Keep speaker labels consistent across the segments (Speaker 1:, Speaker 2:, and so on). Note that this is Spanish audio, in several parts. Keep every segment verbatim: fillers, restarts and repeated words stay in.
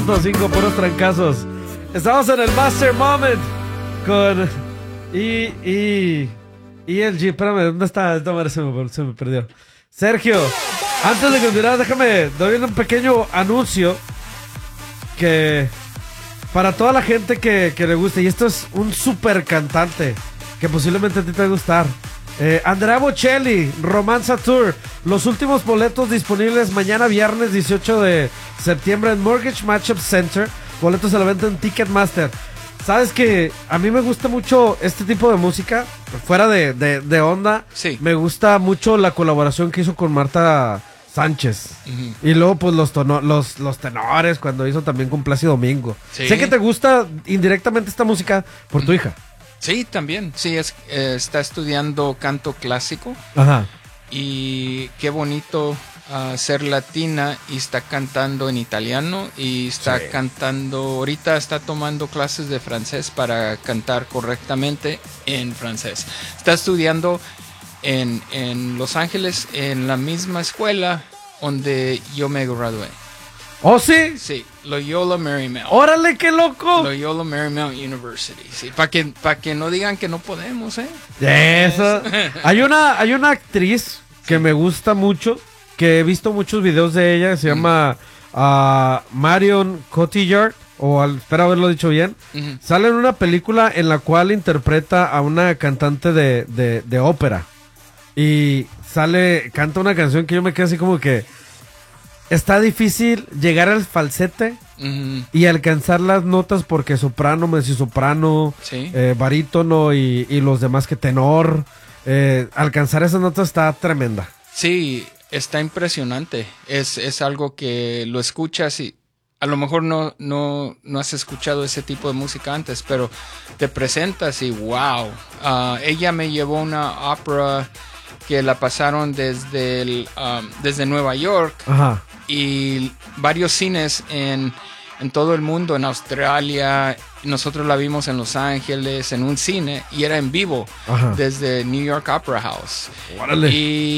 Speaker 1: punto cinco, puros trancazos. Estamos en el Master Moment con y y y el G. Espérame, ¿dónde está? Esta madre se me, se me perdió. Sergio, antes de continuar, déjame, doy un pequeño anuncio que para toda la gente que, que le guste, y esto es un super cantante que posiblemente a ti te va a gustar. Eh, Andrea Bocelli, Romanza Tour. Los últimos boletos disponibles mañana viernes dieciocho de septiembre en Mortgage Matchup Center. Boletos a la venta en Ticketmaster. Sabes que a mí me gusta mucho este tipo de música, fuera de, de, de onda.
Speaker 2: Sí.
Speaker 1: Me gusta mucho la colaboración que hizo con Marta Sánchez. Uh-huh. Y luego pues los, tono, los, los tenores cuando hizo también con Plácido Domingo. Sí. Sé que te gusta indirectamente esta música por tu uh-huh. hija.
Speaker 2: Sí, también. Sí, es, eh, está estudiando canto clásico.
Speaker 1: Ajá.
Speaker 2: Y qué bonito uh, ser latina y está cantando en italiano y está sí. cantando, ahorita está tomando clases de francés para cantar correctamente en francés. Está estudiando en, en Los Ángeles en la misma escuela donde yo me gradué.
Speaker 1: ¿Oh, sí?
Speaker 2: Sí, Loyola Marymount.
Speaker 1: ¡Órale, qué loco!
Speaker 2: Loyola Marymount University. Sí, para que, pa que no digan que no podemos, ¿eh?
Speaker 1: Eso. hay, una, hay una actriz que sí. me gusta mucho, que he visto muchos videos de ella, se mm. llama uh, Marion Cotillard, o al, espero haberlo dicho bien. Mm-hmm. Sale en una película en la cual interpreta a una cantante de, de, de ópera. Y sale, canta una canción que yo me quedé así como que... Está difícil llegar al falsete uh-huh. y alcanzar las notas porque soprano, mezzosoprano,
Speaker 2: ¿sí?
Speaker 1: eh, barítono y, y los demás que tenor. Eh, alcanzar esas notas está tremenda.
Speaker 2: Sí, está impresionante. Es, es algo que lo escuchas y a lo mejor no, no, no has escuchado ese tipo de música antes, pero te presentas y wow. Uh, ella me llevó una ópera que la pasaron desde, el, um, desde Nueva York.
Speaker 1: Ajá.
Speaker 2: Y varios cines en, en todo el mundo, en Australia. Nosotros la vimos en Los Ángeles, en un cine, y era en vivo. Ajá. Desde New York Opera House.
Speaker 1: ¡Órale!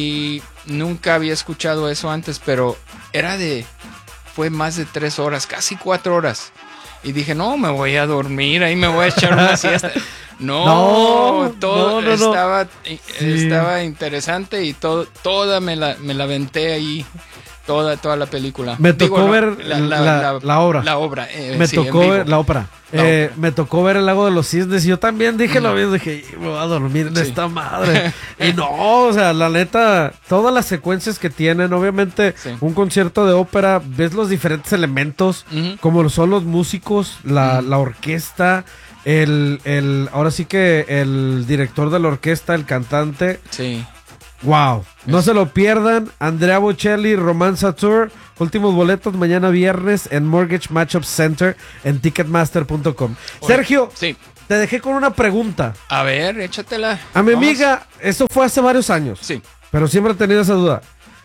Speaker 2: Y nunca había escuchado eso antes, pero era de... Fue más de tres horas, casi cuatro horas. Y dije, no, me voy a dormir, ahí me voy a echar una siesta. No,
Speaker 1: no,
Speaker 2: todo
Speaker 1: no, no,
Speaker 2: estaba,
Speaker 1: no.
Speaker 2: Sí.
Speaker 1: estaba
Speaker 2: interesante y todo, toda me la, me la aventé ahí. Toda, toda la película.
Speaker 1: Me tocó Digo, ver
Speaker 2: la, la,
Speaker 1: la,
Speaker 2: la,
Speaker 1: la obra.
Speaker 2: La obra. Eh,
Speaker 1: me
Speaker 2: sí,
Speaker 1: tocó ver la ópera.
Speaker 2: La
Speaker 1: eh,
Speaker 2: ópera.
Speaker 1: Me tocó ver El Lago de los Cisnes y yo también dije mm. lo mismo. Dije, me voy a dormir en sí. esta madre. Y no, o sea, la neta, todas las secuencias que tienen, obviamente, sí. un concierto de ópera, ves los diferentes elementos, mm-hmm. como son los músicos, la, mm. la orquesta, el, el, ahora sí que el director de la orquesta, el cantante.
Speaker 2: Sí.
Speaker 1: Wow, no es. se lo pierdan. Andrea Bocelli, Romanza Tour. Últimos boletos mañana viernes en Mortgage Matchup Center en Ticketmaster punto com. Sergio,
Speaker 2: sí.
Speaker 1: te dejé con una pregunta.
Speaker 2: A ver, échatela.
Speaker 1: A mi
Speaker 2: Vamos.
Speaker 1: amiga, eso fue hace varios años.
Speaker 2: Sí.
Speaker 1: Pero siempre he tenido esa duda.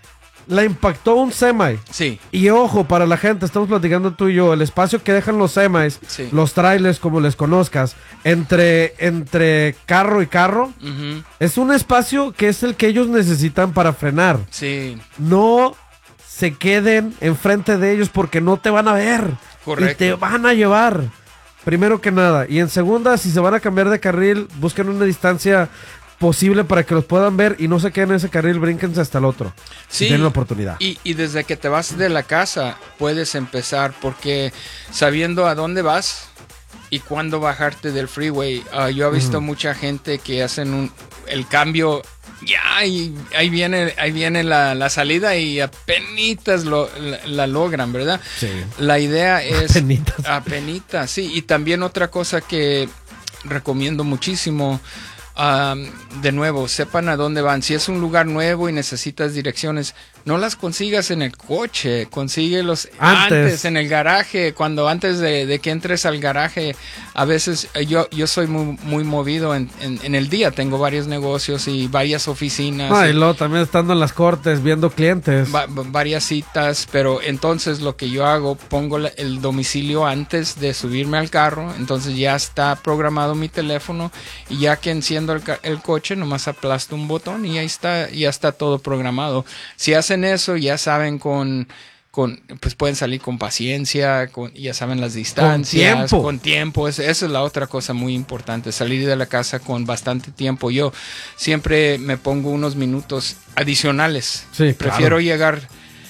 Speaker 1: La impactó un semi.
Speaker 2: Sí.
Speaker 1: Y ojo, para la gente, estamos platicando tú y yo, el espacio que dejan los semis,
Speaker 2: sí.
Speaker 1: los trailers, como les conozcas, entre, entre carro y carro,
Speaker 2: uh-huh.
Speaker 1: es un espacio que es el que ellos necesitan para frenar.
Speaker 2: Sí.
Speaker 1: No se queden enfrente de ellos porque no te van a ver.
Speaker 2: Correcto.
Speaker 1: Y te van a llevar. Primero que nada. Y en segunda, si se van a cambiar de carril, busquen una distancia posible para que los puedan ver y no se queden en ese carril, brínquense hasta el otro.
Speaker 2: Sí,
Speaker 1: si tienen la oportunidad.
Speaker 2: Y, y desde que te vas de la casa puedes empezar, porque sabiendo a dónde vas y cuándo bajarte del freeway, uh, yo he visto uh-huh. mucha gente que hacen un, el cambio, ya, y ahí viene, ahí viene la, la salida y apenitas lo, la, la logran, ¿verdad?
Speaker 1: Sí.
Speaker 2: La idea es...
Speaker 1: Apenitas.
Speaker 2: Apenitas, sí. Y también otra cosa que recomiendo muchísimo... Um, de nuevo, sepan a dónde van. Si es un lugar nuevo y necesitas direcciones, no las consigas en el coche, consíguelos antes, antes en el garaje. Cuando antes de, de que entres al garaje, a veces yo, yo soy muy, muy movido en, en, en el día. Tengo varios negocios y varias oficinas.
Speaker 1: Ah, y,
Speaker 2: y
Speaker 1: luego también estando en las cortes, viendo clientes.
Speaker 2: Va, varias citas, pero entonces lo que yo hago, pongo la, el domicilio antes de subirme al carro. Entonces ya está programado mi teléfono y ya que enciendo El, el coche, nomás aplasto un botón y ahí está, ya está todo programado. Si hacen eso, ya saben con, con, pues pueden salir con paciencia, con, ya saben las distancias,
Speaker 1: con tiempo.
Speaker 2: Con tiempo. Esa es la otra cosa muy importante, salir de la casa con bastante tiempo. Yo siempre me pongo unos minutos adicionales.
Speaker 1: Sí,
Speaker 2: Prefiero
Speaker 1: claro.
Speaker 2: llegar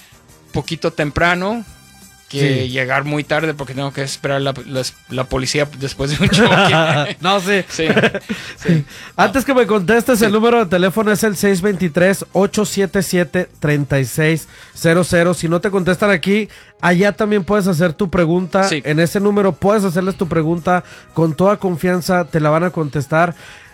Speaker 2: poquito temprano que
Speaker 1: Sí.
Speaker 2: llegar muy tarde porque tengo que esperar la, la, la policía después de un choque.
Speaker 1: No, sí.
Speaker 2: Sí, sí.
Speaker 1: Antes que me contestes,
Speaker 2: Sí.
Speaker 1: el número de teléfono es el seis dos tres, ocho siete siete, tres seis cero cero. Si no te contestan aquí, allá también puedes hacer tu pregunta.
Speaker 2: Sí.
Speaker 1: En ese número puedes hacerles tu pregunta con toda confianza, te la van a contestar.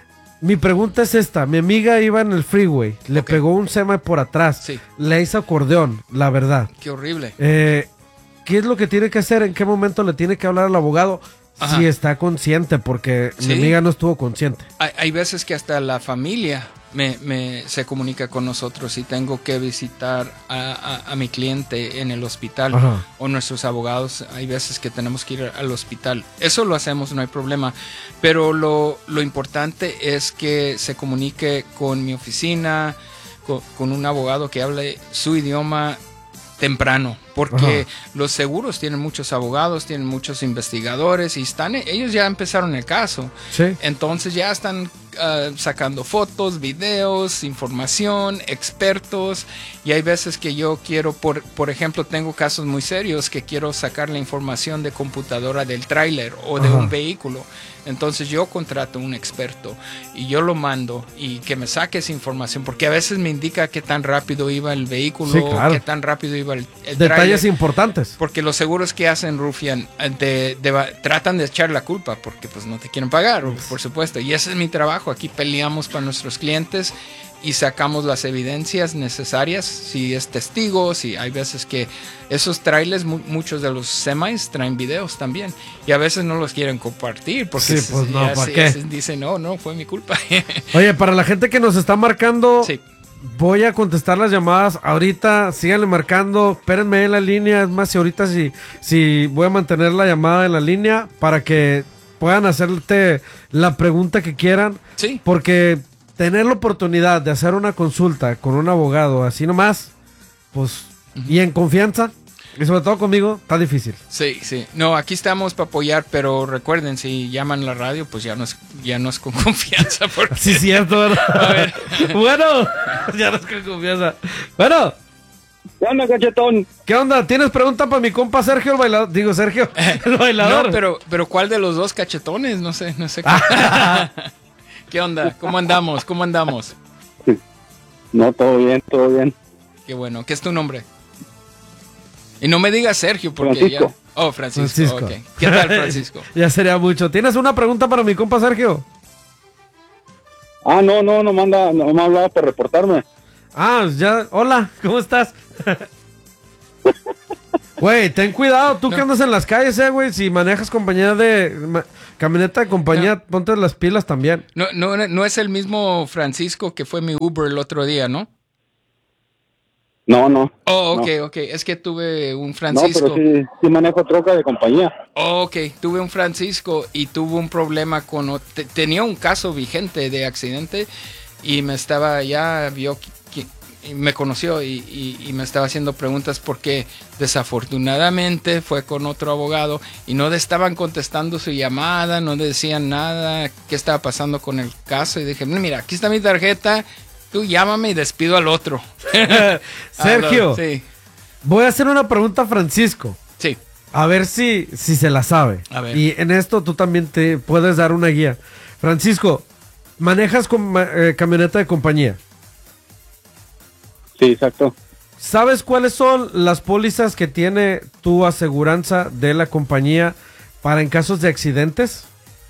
Speaker 1: Mi pregunta es esta. Mi amiga iba en el freeway, le
Speaker 2: Ok.
Speaker 1: pegó un semi por atrás,
Speaker 2: Sí.
Speaker 1: le hizo acordeón, la verdad.
Speaker 2: Qué horrible.
Speaker 1: Eh, ¿Qué es lo que tiene que hacer? ¿En qué momento le tiene que hablar al abogado?
Speaker 2: Ajá.
Speaker 1: Si está consciente, porque
Speaker 2: Sí.
Speaker 1: mi amiga no estuvo consciente.
Speaker 2: Hay, hay veces que hasta la familia me, me se comunica con nosotros y tengo que visitar a, a- a mi cliente en el hospital.
Speaker 1: Ajá.
Speaker 2: O nuestros abogados. Hay veces que tenemos que ir al hospital. Eso lo hacemos, no hay problema. Pero lo, lo importante es que se comunique con mi oficina, con, con un abogado que hable su idioma temprano, porque
Speaker 1: Ajá.
Speaker 2: los seguros tienen muchos abogados, tienen muchos investigadores y están, ellos ya empezaron el caso.
Speaker 1: Sí.
Speaker 2: Entonces ya están uh, sacando fotos, videos, información, expertos, y hay veces que yo quiero, por, por ejemplo, tengo casos muy serios que quiero sacar la información de computadora del tráiler o de
Speaker 1: Ajá.
Speaker 2: un vehículo. Entonces yo contrato un experto y yo lo mando y que me saque esa información, porque a veces me indica qué tan rápido iba el vehículo,
Speaker 1: Sí, claro.
Speaker 2: qué tan rápido iba el, el
Speaker 1: Detalles
Speaker 2: tráiler.
Speaker 1: importantes.
Speaker 2: Porque los seguros que hacen, Rufián, de, de, tratan de echar la culpa porque pues no te quieren pagar, por supuesto. Y ese es mi trabajo. Aquí peleamos para nuestros clientes y sacamos las evidencias necesarias, si es testigo, si hay veces que esos trailers, mu muchos de los semis traen videos también. Y a veces no los quieren compartir porque
Speaker 1: Sí, pues no,
Speaker 2: ya
Speaker 1: ¿para
Speaker 2: se-
Speaker 1: qué?
Speaker 2: se dicen, no, no, fue mi culpa.
Speaker 1: Oye, para la gente que nos está marcando,
Speaker 2: Sí.
Speaker 1: voy a contestar las llamadas ahorita. Síganle marcando, espérenme en la línea. Es más, si ahorita sí, si voy a mantener la llamada en la línea para que puedan hacerte la pregunta que quieran.
Speaker 2: Sí.
Speaker 1: Porque tener la oportunidad de hacer una consulta con un abogado así nomás, pues, y en confianza, y sobre todo conmigo, está difícil.
Speaker 2: Sí, sí. No, aquí estamos para apoyar, pero recuerden, si llaman a la radio, pues ya no es, ya no es con confianza. Porque...
Speaker 1: Sí, cierto,
Speaker 2: A
Speaker 1: ¿verdad?
Speaker 2: ver.
Speaker 1: Bueno, ya no es con confianza. Bueno,
Speaker 3: ¿Qué onda, cachetón?
Speaker 1: ¿qué onda? ¿Tienes pregunta para mi compa Sergio el bailador? Digo, Sergio, el bailador.
Speaker 2: No, pero, pero ¿cuál de los dos cachetones? No sé, no sé. ¿Qué onda? ¿Cómo andamos? ¿Cómo andamos?
Speaker 3: No, todo bien, todo bien.
Speaker 2: Qué bueno. ¿Qué es tu nombre? Y no me digas Sergio, porque
Speaker 3: Francisco.
Speaker 2: ya... Oh, Francisco.
Speaker 1: Francisco.
Speaker 2: Ok. ¿Qué tal, Francisco?
Speaker 1: Ya sería mucho. ¿Tienes una pregunta para mi compa Sergio?
Speaker 3: Ah, no, no, no manda, no me ha hablado para reportarme.
Speaker 1: Ah, ya. Hola, ¿cómo estás? Güey, ten cuidado, tú que
Speaker 2: No.
Speaker 1: andas en las calles, eh, güey. Si manejas compañía de... ma- camioneta de compañía, ponte las pilas también.
Speaker 2: No, no, no es el mismo Francisco que fue mi Uber el otro día, ¿no?
Speaker 3: No, no.
Speaker 2: Oh, ok,
Speaker 3: No.
Speaker 2: ok. Es que tuve un
Speaker 3: No,
Speaker 2: Francisco.
Speaker 3: pero sí, sí manejo troca de compañía.
Speaker 2: Oh, ok, tuve un Francisco y tuvo un problema con... ot- te- tenía un caso vigente de accidente y me estaba ya, vio, que- y me conoció y, y- y me estaba haciendo preguntas porque desafortunadamente fue con otro abogado y no le estaban contestando su llamada, no le decían nada, qué estaba pasando con el caso y dije, mira, aquí está mi tarjeta, tú llámame y despido al otro.
Speaker 1: Sergio,
Speaker 2: Ah, no, sí,
Speaker 1: voy a hacer una pregunta a Francisco.
Speaker 2: sí.
Speaker 1: A ver si, si se la sabe.
Speaker 2: A ver.
Speaker 1: Y en esto tú también te puedes dar una guía. Francisco, manejas con, ma- eh, camioneta de compañía.
Speaker 3: Sí, exacto.
Speaker 1: ¿Sabes cuáles son las pólizas que tiene tu aseguranza de la compañía para en casos de accidentes?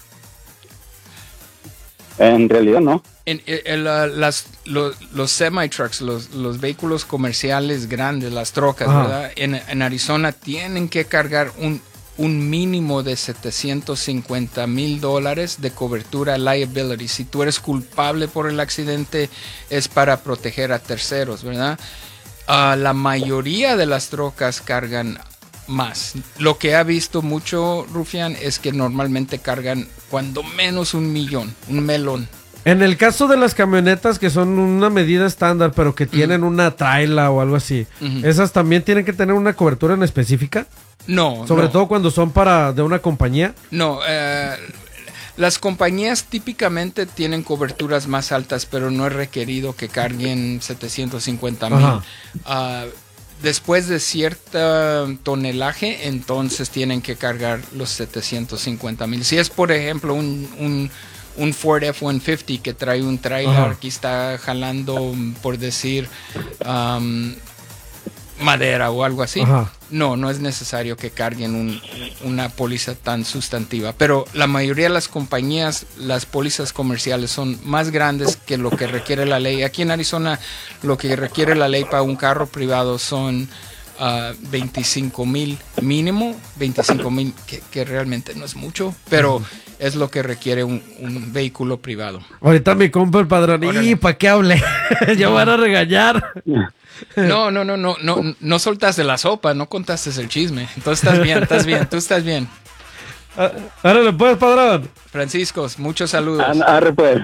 Speaker 3: En realidad no.
Speaker 2: En, en- en la- las, los, los semi-trucks, los, los vehículos comerciales grandes, las trocas,
Speaker 1: Ajá.
Speaker 2: ¿verdad? En, en Arizona tienen que cargar un, un mínimo de setecientos cincuenta mil dólares de cobertura liability. Si tú eres culpable por el accidente, es para proteger a terceros, ¿verdad? Ah, la mayoría de las trocas cargan más. Lo que ha visto mucho, Rufián, es que normalmente cargan cuando menos un millón, un melón.
Speaker 1: En el caso de las camionetas que son una medida estándar, pero que tienen uh-huh. una traila o algo así, uh-huh. ¿esas también tienen que tener una cobertura en específica?
Speaker 2: No.
Speaker 1: Sobre
Speaker 2: no.
Speaker 1: todo cuando son para de una compañía.
Speaker 2: No, eh, las compañías típicamente tienen coberturas más altas, pero no es requerido que carguen setecientos cincuenta mil. Uh, después de cierto tonelaje, entonces tienen que cargar los setecientos cincuenta mil. Si es, por ejemplo, un... un un Ford F ciento cincuenta que trae un trailer que está jalando, por decir, um, madera o algo así. Ajá. No, no es necesario que carguen un, una póliza tan sustantiva. Pero la mayoría de las compañías, las pólizas comerciales son más grandes que lo que requiere la ley. Aquí en Arizona, lo que requiere la ley para un carro privado son Uh, veinticinco mil mínimo, veinticinco mil que, que realmente no es mucho, pero uh-huh. es lo que requiere un, un vehículo privado.
Speaker 1: Ahorita mi compa el padrón, ¿y para qué hablé? Ya van a regañar.
Speaker 2: No, no, no, no, no, no soltaste la sopa, no contaste el chisme. Entonces estás bien, estás bien, tú estás bien.
Speaker 1: Ahora le puedes, padrón.
Speaker 2: Francisco, muchos saludos.
Speaker 3: Arre pues.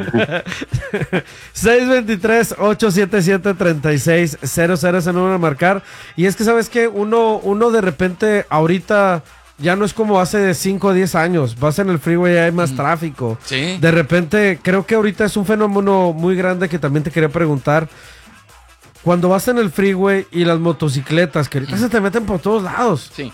Speaker 1: seis dos tres, ocho siete siete, tres seis cero cero es el número de marcar. Y es que, ¿sabes qué? Uno, uno de repente, ahorita ya no es como hace cinco o diez años. Vas en el freeway y hay más mm. tráfico.
Speaker 2: Sí.
Speaker 1: De repente, creo que ahorita es un fenómeno muy grande que también te quería preguntar. Cuando vas en el freeway y las motocicletas, que ahorita mm. se te meten por todos lados.
Speaker 2: Sí.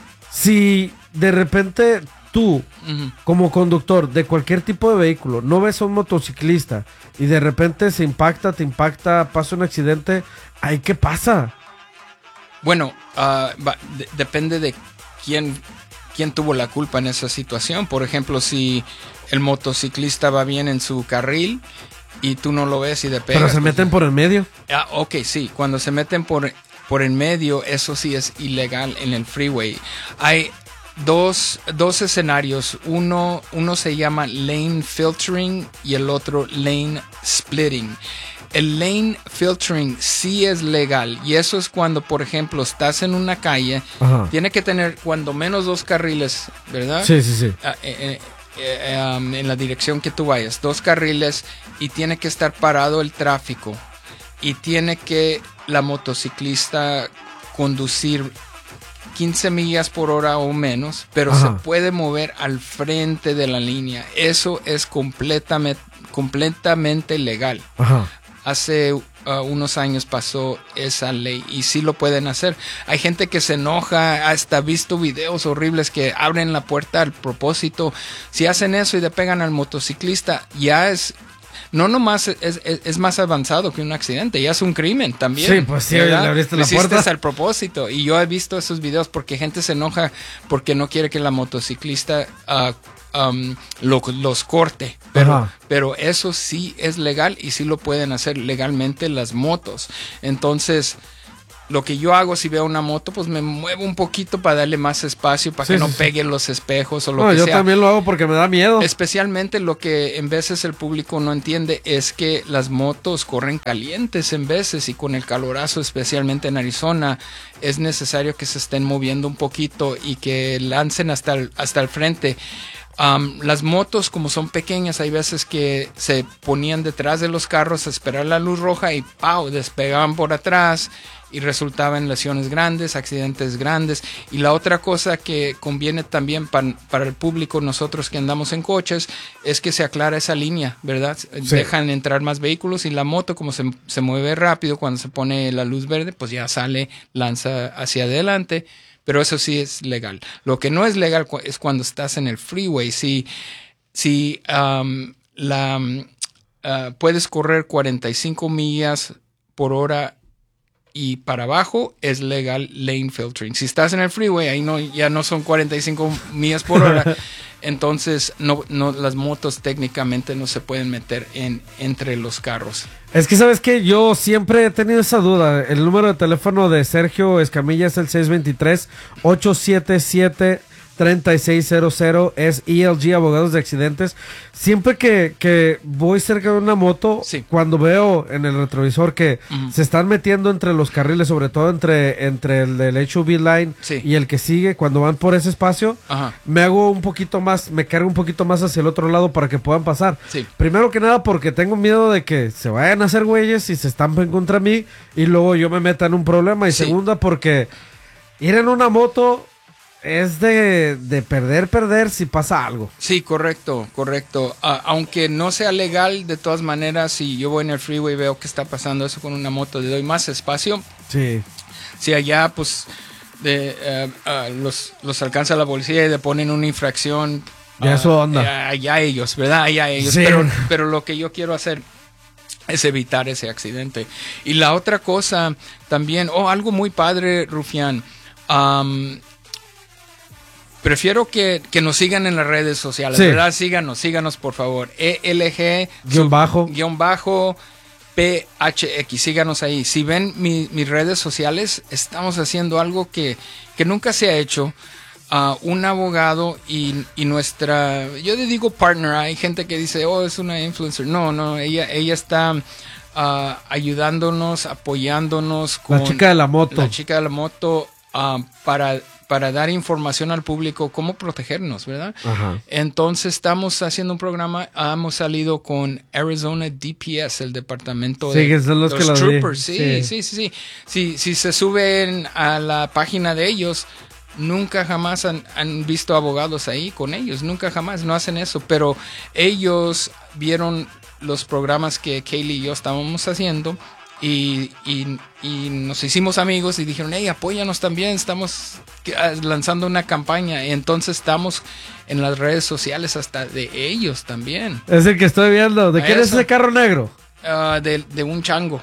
Speaker 1: Si de repente tú, uh-huh. como conductor de cualquier tipo de vehículo, no ves a un motociclista y de repente se impacta, te impacta, pasa un accidente, ¿ahí qué pasa?
Speaker 2: Bueno, uh, va, de, depende de quién, quién tuvo la culpa en esa situación. Por ejemplo, si el motociclista va bien en su carril y tú no lo ves y de pegas.
Speaker 1: Pero se meten por el medio.
Speaker 2: Ah, ok, sí, cuando se meten por, por el medio, eso sí es ilegal en el freeway. Hay Dos, dos escenarios, uno, uno se llama lane filtering y el otro lane splitting. El lane filtering sí es legal y eso es cuando, por ejemplo, estás en una calle, Ajá. tiene que tener cuando menos dos carriles, ¿verdad?
Speaker 1: Sí, sí, sí.
Speaker 2: Uh, eh, eh, um, en la dirección que tú vayas, dos carriles y tiene que estar parado el tráfico y tiene que la motociclista conducir quince millas por hora o menos, pero Ajá. se puede mover al frente de la línea. Eso es completamente, completamente legal. Ajá. Hace uh, unos años pasó esa ley y sí lo pueden hacer. Hay gente que se enoja, hasta visto videos horribles que abren la puerta al propósito. Si hacen eso y le pegan al motociclista, ya es... No nomás es, es, es más avanzado que un accidente, ya es un crimen también.
Speaker 1: Sí, pues sí, le abriste la puerta.
Speaker 2: Hiciste al propósito. Y yo he visto esos videos porque gente se enoja porque no quiere que la motociclista uh, um, lo, los corte. Pero, pero eso sí es legal y sí lo pueden hacer legalmente las motos. Entonces, lo que yo hago si veo una moto, pues me muevo un poquito para darle más espacio, para sí, que no sí, pegue sí. los espejos o lo no, que
Speaker 1: yo
Speaker 2: sea.
Speaker 1: Yo también lo hago porque me da miedo.
Speaker 2: Especialmente lo que en veces el público no entiende es que las motos corren calientes en veces y con el calorazo, especialmente en Arizona, es necesario que se estén moviendo un poquito y que lancen hasta el, hasta el frente. Um, las motos, como son pequeñas, hay veces que se ponían detrás de los carros a esperar la luz roja y ¡pau! Despegaban por atrás y resultaban lesiones grandes, accidentes grandes. Y la otra cosa que conviene también pa, para el público, nosotros que andamos en coches, es que se aclara esa línea, ¿verdad? Sí. Dejan entrar más vehículos y la moto, como se, se mueve rápido, cuando se pone la luz verde, pues ya sale, lanza hacia adelante. Pero eso sí es legal. Lo que no es legal es cuando estás en el freeway. Si, si um, la, uh, puedes correr cuarenta y cinco millas por hora y para abajo, es legal lane filtering. Si estás en el freeway, ahí no, ya no son cuarenta y cinco millas por hora. Entonces, no, no, las motos técnicamente no se pueden meter en, entre los carros.
Speaker 1: Es que, ¿sabes qué? Yo siempre he tenido esa duda. El número de teléfono de Sergio Escamilla es el seis dos tres, ocho siete siete, tres seis cero cero. Es E L G, Abogados de Accidentes. Siempre que, que voy cerca de una moto,
Speaker 2: sí.
Speaker 1: cuando veo en el retrovisor que uh-huh. se están metiendo entre los carriles, sobre todo entre, entre el del H O V line
Speaker 2: sí.
Speaker 1: y el que sigue, cuando van por ese espacio, uh-huh. me hago un poquito más, me cargo un poquito más hacia el otro lado para que puedan pasar.
Speaker 2: Sí.
Speaker 1: Primero que nada porque tengo miedo de que se vayan a hacer güeyes y se estampen contra mí y luego yo me meta en un problema. Y sí. segunda porque ir en una moto es de, de perder, perder si pasa algo.
Speaker 2: Sí, correcto, correcto. Uh, aunque no sea legal, de todas maneras, si yo voy en el freeway y veo que está pasando eso con una moto, le doy más espacio.
Speaker 1: Sí.
Speaker 2: Si allá, pues, de, uh, uh, los, los alcanza la policía y le ponen una infracción.
Speaker 1: Ya uh, eso onda.
Speaker 2: Uh, allá ellos, ¿verdad? Allá ellos.
Speaker 1: Sí.
Speaker 2: Pero, pero lo que yo quiero hacer es evitar ese accidente. Y la otra cosa también, oh, algo muy padre, Rufián. Um, Prefiero que, que nos sigan en las redes sociales, sí. ¿verdad? Síganos, síganos por favor. E L G
Speaker 1: guión bajo.
Speaker 2: Guión bajo P H X, síganos ahí. Si ven mi, mis redes sociales, estamos haciendo algo que, que nunca se ha hecho. Uh, un abogado y, y nuestra, yo le digo partner, hay gente que dice, oh, es una influencer. No, no, ella, ella está uh, ayudándonos, apoyándonos con
Speaker 1: la chica de la moto.
Speaker 2: La chica de la moto uh, para... para dar información al público cómo protegernos, ¿verdad?
Speaker 1: Ajá.
Speaker 2: Entonces estamos haciendo un programa, hemos salido con Arizona D P S, el departamento
Speaker 1: sí,
Speaker 2: de
Speaker 1: que son los,
Speaker 2: los
Speaker 1: que
Speaker 2: troopers. Sí,
Speaker 1: sí,
Speaker 2: sí, sí, sí. Si, si se suben a la página de ellos, nunca jamás han, han visto abogados ahí con ellos, nunca jamás, no hacen eso, pero ellos vieron los programas que Kaylee y yo estábamos haciendo. Y, y, y nos hicimos amigos y dijeron, hey, apóyanos también, estamos lanzando una campaña. Y entonces estamos en las redes sociales hasta de ellos también.
Speaker 1: Es el que estoy viendo. ¿De quién es ese carro negro?
Speaker 2: Uh, de, de un chango.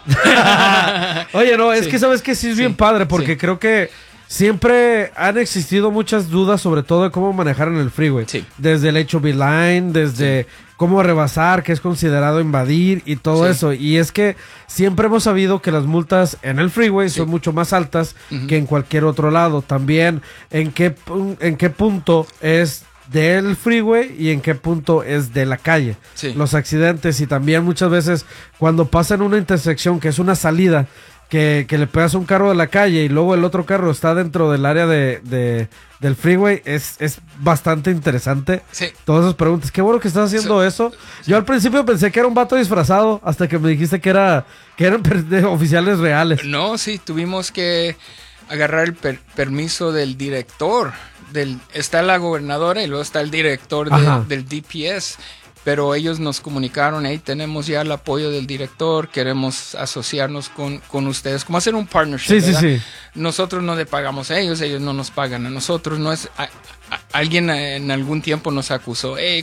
Speaker 1: Oye, no, es
Speaker 2: sí.
Speaker 1: que sabes que sí es sí. bien padre, porque sí. creo que siempre han existido muchas dudas, sobre todo de cómo manejar en el freeway. Sí. Desde el H O V line, desde... Sí. cómo rebasar, qué es considerado invadir y todo sí. eso. Y es que siempre hemos sabido que las multas en el freeway sí. son mucho más altas uh-huh. que en cualquier otro lado. También en qué, en qué punto es del freeway y en qué punto es de la calle. Sí. Los accidentes y también muchas veces cuando pasa en una intersección que es una salida, que, que le pegas un carro de la calle y luego el otro carro está dentro del área de... de del freeway, es, es bastante interesante.
Speaker 2: Sí.
Speaker 1: Todas esas preguntas. Qué bueno que estás haciendo sí. eso. Sí. Yo al principio pensé que era un vato disfrazado hasta que me dijiste que era que eran per- oficiales reales.
Speaker 2: No, sí, tuvimos que agarrar el per- permiso del director. Del, está la gobernadora y luego está el director de, del D P S. Pero ellos nos comunicaron, hey, tenemos ya el apoyo del director, queremos asociarnos con, con ustedes, como hacer un partnership,
Speaker 1: sí,
Speaker 2: ¿verdad?
Speaker 1: Sí, sí.
Speaker 2: Nosotros no le pagamos a ellos, ellos no nos pagan a nosotros. No es a, a, alguien en algún tiempo nos acusó, hey,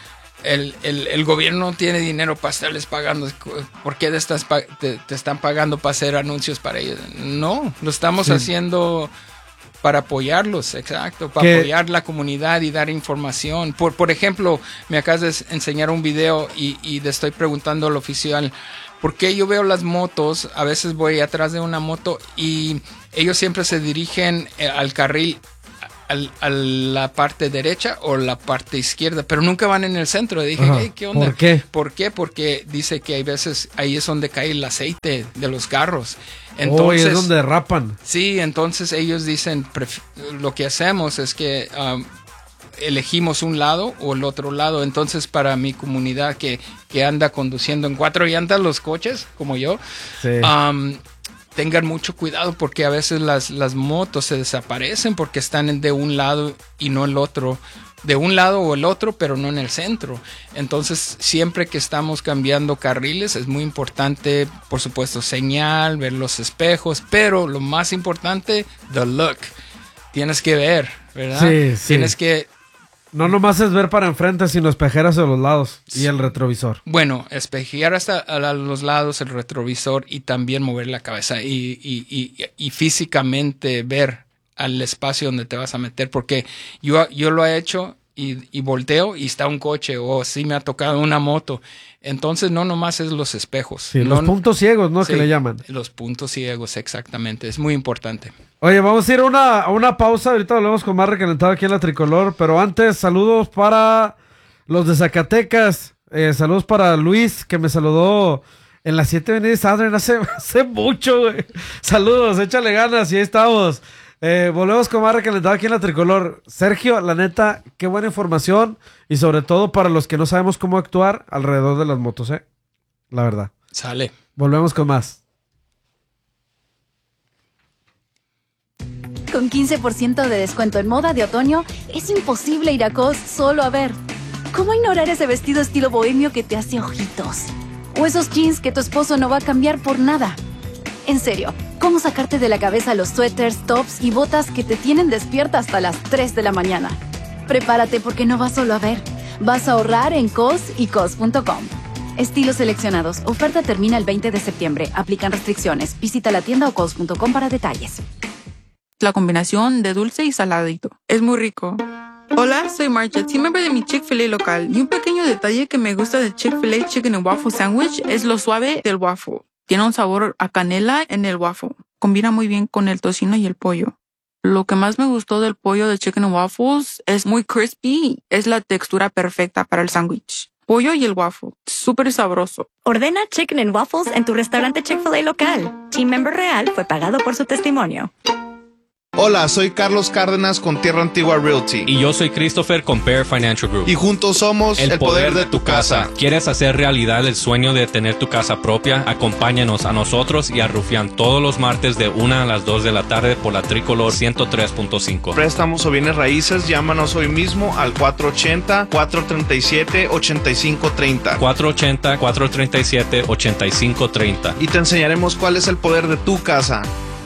Speaker 2: el, el, el gobierno tiene dinero para estarles pagando, ¿por qué te, estás, te, te están pagando para hacer anuncios para ellos? No, lo estamos sí. haciendo... para apoyarlos, exacto, para ¿Qué? apoyar la comunidad y dar información. Por, por ejemplo, me acabas de enseñar un video y, y le estoy preguntando al oficial, ¿por qué yo veo las motos? A veces voy atrás de una moto y ellos siempre se dirigen al carril, al, a la parte derecha o la parte izquierda, pero nunca van en el centro. Y dije, hey, ¿qué onda?
Speaker 1: ¿Por qué?
Speaker 2: ¿Por qué? Porque dice que hay veces, ahí es donde cae el aceite de los carros.
Speaker 1: Entonces, oh, es donde derrapan.
Speaker 2: Sí, entonces ellos dicen, pref- lo que hacemos es que um, elegimos un lado o el otro lado. Entonces, para mi comunidad que, que anda conduciendo en cuatro llantas los coches, como yo,
Speaker 1: sí.
Speaker 2: um, tengan mucho cuidado porque a veces las, las motos se desaparecen porque están de un lado y no el otro. De un lado o el otro, pero no en el centro. Entonces, siempre que estamos cambiando carriles, es muy importante, por supuesto, señal, ver los espejos, pero lo más importante, the look. Tienes que ver, ¿verdad?
Speaker 1: Sí, sí.
Speaker 2: Tienes que...
Speaker 1: No nomás es ver para enfrente, sino espejear hacia los lados y el retrovisor.
Speaker 2: Bueno, espejear hasta a los lados, el retrovisor y también mover la cabeza y, y, y, y físicamente ver al espacio donde te vas a meter, porque yo, yo lo he hecho y, y volteo y está un coche, o sí me ha tocado una moto. Entonces no nomás es los espejos.
Speaker 1: Sí,
Speaker 2: no,
Speaker 1: los puntos ciegos, ¿no?
Speaker 2: Sí,
Speaker 1: que le llaman.
Speaker 2: Los puntos ciegos, exactamente. Es muy importante.
Speaker 1: Oye, vamos a ir a una, a una pausa. Ahorita volvemos con más recalentado aquí en la Tricolor. Pero antes, saludos para los de Zacatecas. Eh, saludos para Luis, que me saludó en las siete Avenida Southern hace, hace mucho, güey. Saludos, échale ganas y ahí estamos. Eh, volvemos con más recalentado aquí en la Tricolor. Sergio, la neta, qué buena información. Y sobre todo para los que no sabemos cómo actuar alrededor de las motos, ¿eh? La verdad.
Speaker 2: Sale.
Speaker 1: Volvemos con más.
Speaker 4: Con quince por ciento de descuento en moda de otoño, es imposible ir a Cos solo a ver. ¿Cómo ignorar ese vestido estilo bohemio que te hace ojitos? O esos jeans que tu esposo no va a cambiar por nada. En serio, ¿cómo sacarte de la cabeza los suéteres, tops y botas que te tienen despierta hasta las tres de la mañana? Prepárate porque no vas solo a ver. Vas a ahorrar en cos y cos punto com. Estilos seleccionados. Oferta termina el veinte de septiembre. Aplican restricciones. Visita la tienda o cos punto com para detalles.
Speaker 5: La combinación de dulce y saladito. Es muy rico. Hola, soy Marcha, team member de mi Chick-fil-A local. Y un pequeño detalle que me gusta del Chick-fil-A Chicken and Waffle Sandwich es lo suave del waffle. Tiene un sabor a canela en el waffle. Combina muy bien con el tocino y el pollo. Lo que más me gustó del pollo de Chicken and Waffles es muy crispy. Es la textura perfecta para el sándwich. Pollo y el waffle. Súper sabroso.
Speaker 6: Ordena Chicken and Waffles en tu restaurante Chick-fil-A local. Team member real fue pagado por su testimonio.
Speaker 7: Hola, soy Carlos Cárdenas con Tierra Antigua Realty.
Speaker 8: Y yo soy Christopher con Bear Financial Group.
Speaker 7: Y juntos somos
Speaker 8: el, el poder, poder de tu casa. casa. ¿Quieres hacer realidad el sueño de tener tu casa propia? Acompáñanos a nosotros y a Rufián todos los martes de una a las dos de la tarde por la Tricolor ciento tres punto cinco.
Speaker 7: Préstamos o bienes raíces, llámanos hoy mismo al cuatro ochenta, cuatro treinta y siete, ochenta y cinco treinta.
Speaker 8: cuatro ochenta, cuatro treinta y siete, ochenta y cinco treinta.
Speaker 7: Y te enseñaremos cuál es el poder de tu casa.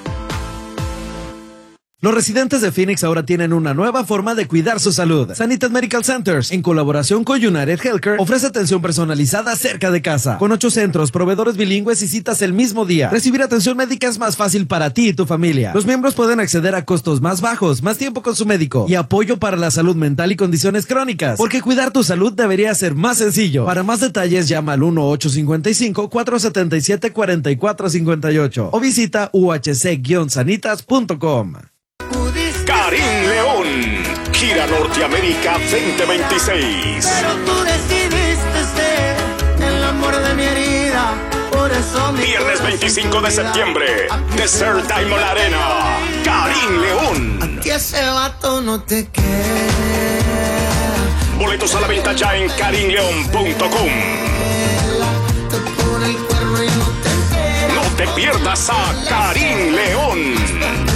Speaker 9: Los residentes de Phoenix ahora tienen una nueva forma de cuidar su salud. Sanitas Medical Centers, en colaboración con United Healthcare, ofrece atención personalizada cerca de casa. Con ocho centros, proveedores bilingües y citas el mismo día. Recibir atención médica es más fácil para ti y tu familia. Los miembros pueden acceder a costos más bajos, más tiempo con su médico y apoyo para la salud mental y condiciones crónicas. Porque cuidar tu salud debería ser más sencillo. Para más detalles, llama al uno ocho cinco cinco, cuatro siete siete, cuatro cuatro cinco ocho o visita u h c guion sanitas punto com.
Speaker 10: Karim León, Gira Norteamérica veinte veintiséis.
Speaker 11: Pero tú decidiste ser el amor de mi herida, por eso mi
Speaker 10: Viernes veinticinco de septiembre, Desert Diamond Arena, Karim León.
Speaker 11: A ti ese vato no te quiere.
Speaker 10: Boletos a la venta ya en karim león punto com.
Speaker 11: Te pone el cuerno y no te entera.
Speaker 10: No te pierdas a Karim León.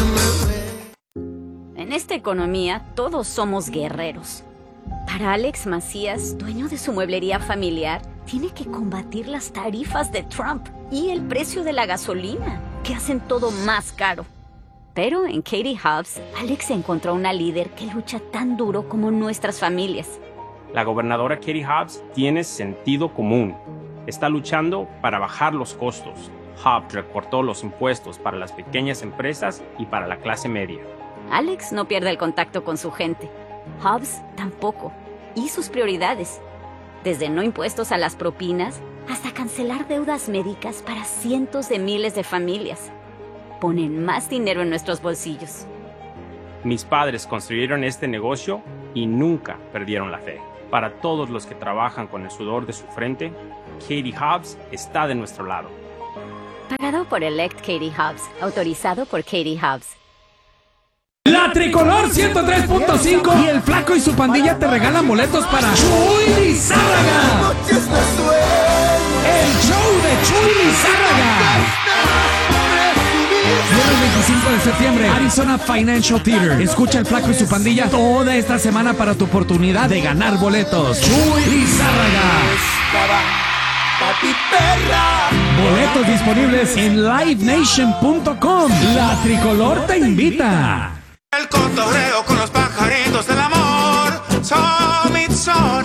Speaker 4: En esta economía, todos somos guerreros. Para Alex Macías, dueño de su mueblería familiar, tiene que combatir las tarifas de Trump y el precio de la gasolina, que hacen todo más caro. Pero en Katie Hobbs, Alex encontró una líder que lucha tan duro como nuestras familias.
Speaker 12: La gobernadora Katie Hobbs tiene sentido común. Está luchando para bajar los costos. Hobbs recortó los impuestos para las pequeñas empresas y para la clase media.
Speaker 4: Alex no pierde el contacto con su gente. Hobbs tampoco. Y sus prioridades. Desde no impuestos a las propinas hasta cancelar deudas médicas para cientos de miles de familias. Ponen más dinero en nuestros bolsillos.
Speaker 12: Mis padres construyeron este negocio y nunca perdieron la fe. Para todos los que trabajan con el sudor de su frente, Katie Hobbs está de nuestro lado.
Speaker 4: Pagado por Elect Katie Hobbs. Autorizado por Katie Hobbs.
Speaker 13: La Tricolor ciento tres punto cinco y el Flaco y su pandilla te regalan boletos para Chuy Lizárraga. El show de Chuy Lizárraga. Viernes veinticinco de septiembre, Arizona Financial Theater. Escucha el Flaco y su pandilla toda esta semana para tu oportunidad de ganar boletos. Chuy Lizárraga. Boletos disponibles en live nation punto com. La Tricolor te invita.
Speaker 11: El cotorreo con los pajaritos del amor. Summit Sony.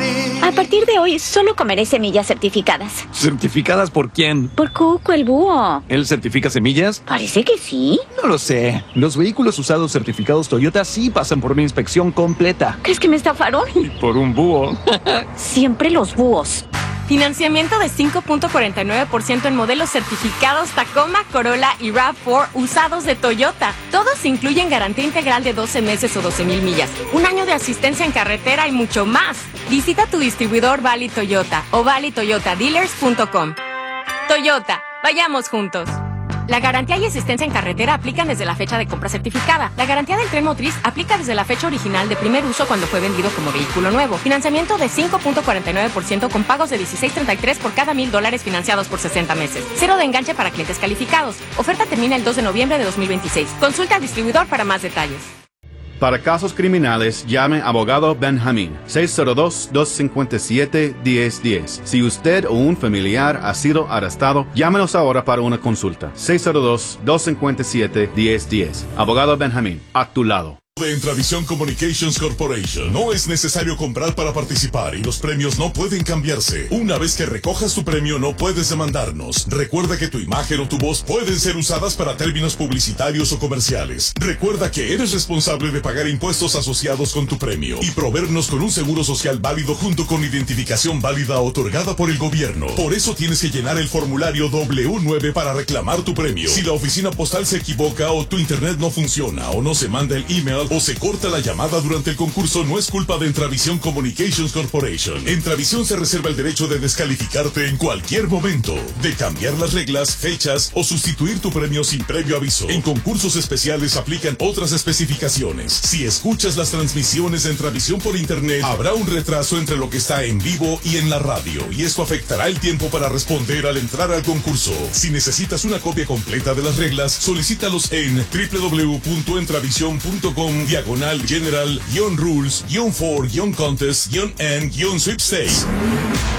Speaker 6: A partir de hoy, solo comeré semillas certificadas.
Speaker 14: ¿Certificadas por quién?
Speaker 6: Por Cuco, el búho.
Speaker 14: ¿Él certifica semillas?
Speaker 6: Parece que sí.
Speaker 14: No lo sé. Los vehículos usados certificados Toyota sí pasan por una inspección completa.
Speaker 6: ¿Crees que me estafaron?
Speaker 14: Y por un búho.
Speaker 6: Siempre los búhos.
Speaker 15: Financiamiento de cinco punto cuarenta y nueve por ciento en modelos certificados Tacoma, Corolla y RAV cuatro usados de Toyota. Todos incluyen garantía integral de doce meses o doce mil millas, un año de asistencia en carretera y mucho más. Visita tu distribuidor Valley Toyota o valley toyota dealers punto com. Toyota, vayamos juntos. La garantía y asistencia en carretera aplican desde la fecha de compra certificada. La garantía del tren motriz aplica desde la fecha original de primer uso cuando fue vendido como vehículo nuevo. Financiamiento de cinco punto cuarenta y nueve por ciento con pagos de dieciséis punto treinta y tres por cada mil dólares financiados por sesenta meses. Cero de enganche para clientes calificados. Oferta termina el dos de noviembre de dos mil veintiséis. Consulta al distribuidor para más detalles.
Speaker 16: Para casos criminales, llame Abogado Benjamín, seis cero dos, dos cinco siete, uno cero uno cero. Si usted o un familiar ha sido arrestado, llámenos ahora para una consulta. seis cero dos, dos cinco siete, uno cero uno cero. Abogado Benjamín, a tu lado.
Speaker 17: De Intravisión Communications Corporation. No es necesario comprar para participar y los premios no pueden cambiarse. Una vez que recojas tu premio no puedes demandarnos. Recuerda que tu imagen o tu voz pueden ser usadas para términos publicitarios o comerciales. Recuerda que eres responsable de pagar impuestos asociados con tu premio y proveernos con un seguro social válido junto con identificación válida otorgada por el gobierno. Por eso tienes que llenar el formulario doble u nueve para reclamar tu premio. Si la oficina postal se equivoca o tu internet no funciona o no se manda el email o se corta la llamada durante el concurso, no es culpa de Intravisión Communications Corporation. Intravisión se reserva el derecho de descalificarte en cualquier momento, de cambiar las reglas, fechas o sustituir tu premio sin previo aviso. En concursos especiales aplican otras especificaciones. Si escuchas las transmisiones de Intravisión por internet, habrá un retraso entre lo que está en vivo y en la radio, y esto afectará el tiempo para responder al entrar al concurso. Si necesitas una copia completa de las reglas, solicítalos en doble u doble u doble u punto entravision punto com diagonal general guion rules guion for guion contest guion and guion sweepstakes.